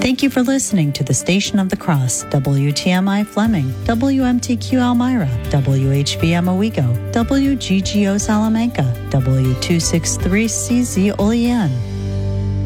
Thank you for listening to the Station of the Cross, WTMI Fleming, WMTQ Elmira, WHVM Owego, WGGO Salamanca, W263CZ Olean,